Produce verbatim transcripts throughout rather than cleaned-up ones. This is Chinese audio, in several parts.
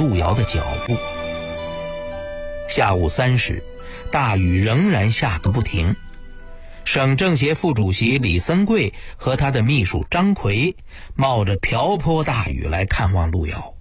路遥的脚步。下午三时，大雨仍然下个不停。省政协副主席李森贵和他的秘书张奎冒着瓢泼大雨来看望路遥。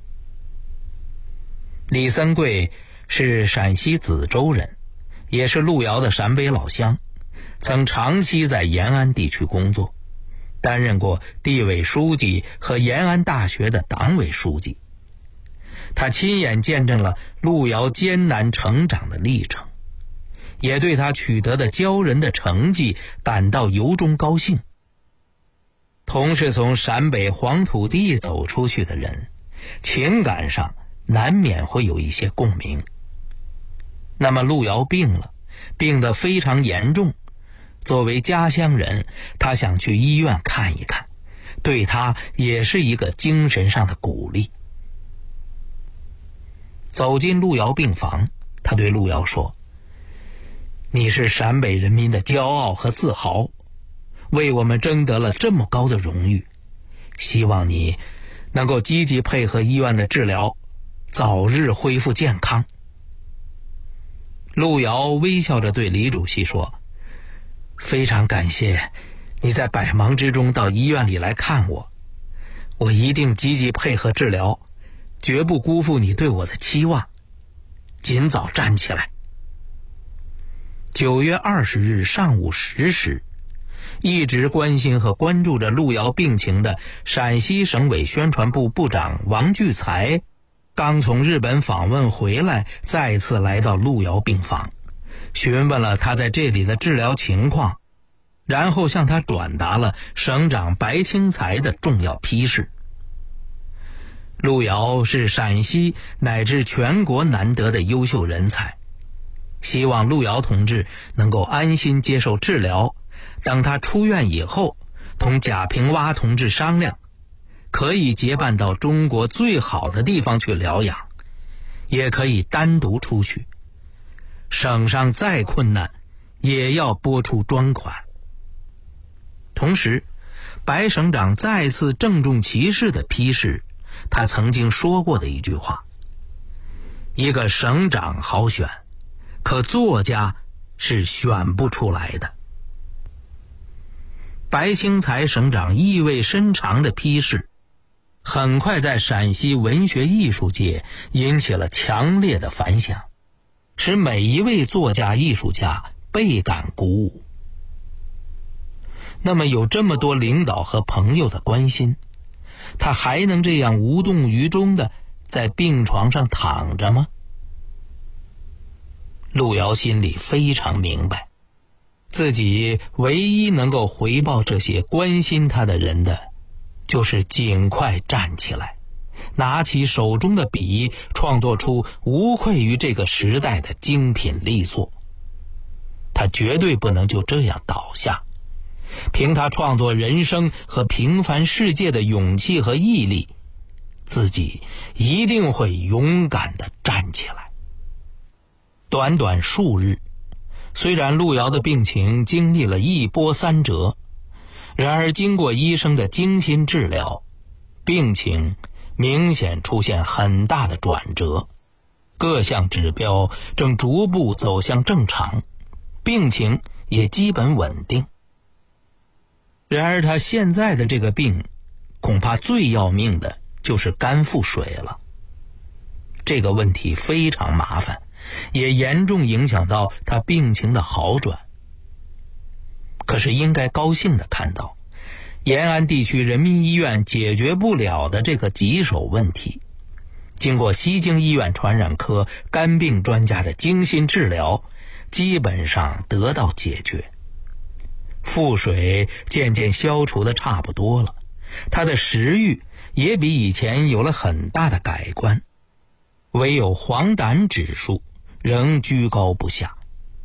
李森贵是陕西梓州人，也是路遥的陕北老乡，曾长期在延安地区工作，担任过地委书记和延安大学的党委书记。他亲眼见证了路遥艰难成长的历程，也对他取得的骄人的成绩感到由衷高兴。同是从陕北黄土地走出去的人，情感上难免会有一些共鸣。那么路遥病了，病得非常严重，作为家乡人，他想去医院看一看，对他也是一个精神上的鼓励。走进路遥病房，他对路遥说：你是陕北人民的骄傲和自豪，为我们争得了这么高的荣誉，希望你能够积极配合医院的治疗，早日恢复健康。路遥微笑着对李主席说：非常感谢你在百忙之中到医院里来看我，我一定积极配合治疗，绝不辜负你对我的期望，尽早站起来。九月二十日上午十时，一直关心和关注着路遥病情的陕西省委宣传部部长王聚才刚从日本访问回来，再次来到路遥病房，询问了他在这里的治疗情况，然后向他转达了省长白清才的重要批示。路遥是陕西乃至全国难得的优秀人才，希望路遥同志能够安心接受治疗，等他出院以后，同贾平凹同志商量，可以结伴到中国最好的地方去疗养，也可以单独出去，省上再困难也要拨出专款。同时，白省长再次郑重其事地批示他曾经说过的一句话：一个省长好选，可作家是选不出来的。白清才省长意味深长的批示，很快在陕西文学艺术界引起了强烈的反响，使每一位作家艺术家倍感鼓舞。那么有这么多领导和朋友的关心，他还能这样无动于衷的在病床上躺着吗？路遥心里非常明白，自己唯一能够回报这些关心他的人的，就是尽快站起来，拿起手中的笔，创作出无愧于这个时代的精品力作。他绝对不能就这样倒下，凭他创作人生和平凡世界的勇气和毅力，自己一定会勇敢地站起来。短短数日，虽然路遥的病情经历了一波三折，然而经过医生的精心治疗，病情明显出现很大的转折，各项指标正逐步走向正常，病情也基本稳定。然而他现在的这个病，恐怕最要命的就是肝腹水了。这个问题非常麻烦，也严重影响到他病情的好转。可是应该高兴地看到，延安地区人民医院解决不了的这个棘手问题，经过西京医院传染科肝病专家的精心治疗，基本上得到解决。腹水渐渐消除的差不多了，他的食欲也比以前有了很大的改观，唯有黄疸指数仍居高不下。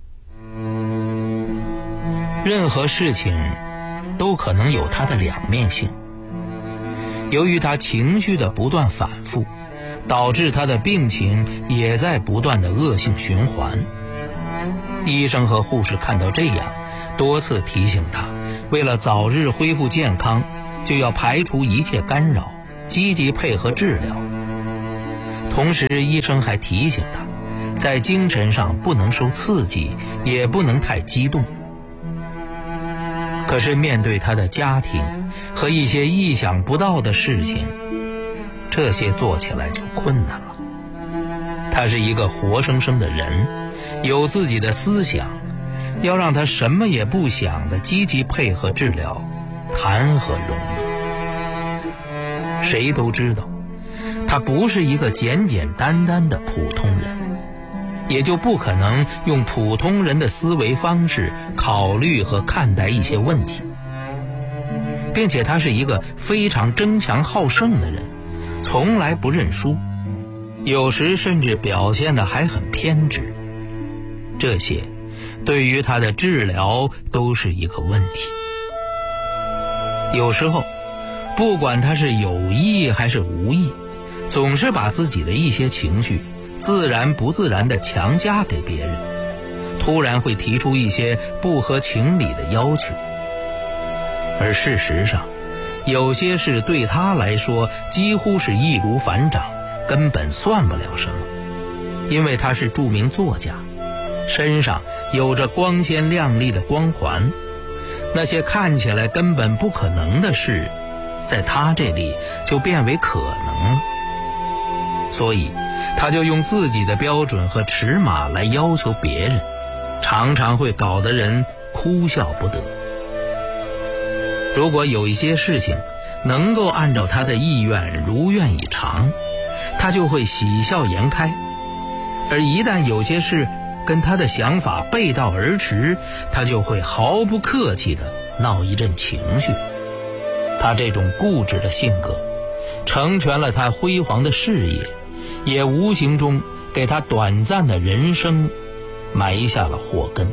任何事情都可能有它的两面性，由于他情绪的不断反复，导致他的病情也在不断的恶性循环。医生和护士看到这样，多次提醒他，为了早日恢复健康，就要排除一切干扰，积极配合治疗。 同时医生还提醒他，在精神上不能受刺激，也不能太激动。可是面对他的家庭和一些意想不到的事情，这些做起来就困难了。他是一个活生生的人，有自己的思想，要让他什么也不想的积极配合治疗，谈何容易？谁都知道，他不是一个简简单单的普通人，也就不可能用普通人的思维方式考虑和看待一些问题，并且他是一个非常争强好胜的人，从来不认输，有时甚至表现得还很偏执。这些对于他的治疗都是一个问题。有时候不管他是有意还是无意，总是把自己的一些情绪自然不自然地强加给别人，突然会提出一些不合情理的要求。而事实上，有些事对他来说几乎是易如反掌，根本算不了什么。因为他是著名作家，身上有着光鲜亮丽的光环，那些看起来根本不可能的事，在他这里就变为可能了。所以他就用自己的标准和尺码来要求别人，常常会搞得人哭笑不得。如果有一些事情能够按照他的意愿如愿以偿，他就会喜笑颜开；而一旦有些事跟他的想法背道而驰，他就会毫不客气地闹一阵情绪。他这种固执的性格成全了他辉煌的事业，也无形中给他短暂的人生埋下了祸根。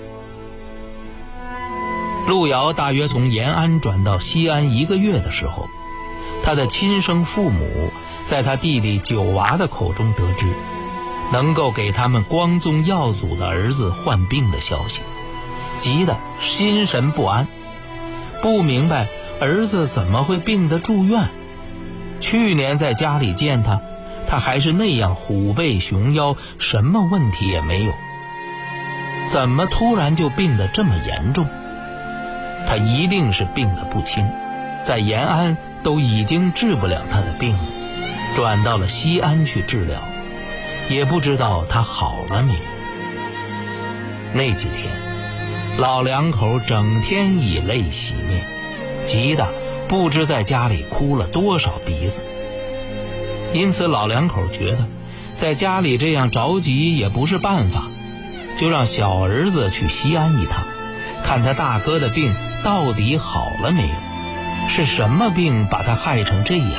路遥大约从延安转到西安一个月的时候，他的亲生父母在他弟弟九娃的口中得知能够给他们光宗耀祖的儿子患病的消息，急得心神不安，不明白儿子怎么会病得住院。去年在家里见他，他还是那样虎背熊腰，什么问题也没有，怎么突然就病得这么严重？他一定是病得不轻，在延安都已经治不了他的病了，转到了西安去治疗，也不知道他好了没有。那几天老两口整天以泪洗面，急得不知在家里哭了多少鼻子。因此老两口觉得在家里这样着急也不是办法，就让小儿子去西安一趟，看他大哥的病到底好了没有，是什么病把他害成这样。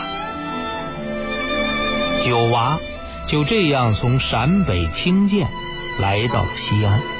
九娃就这样从陕北清涧来到了西安。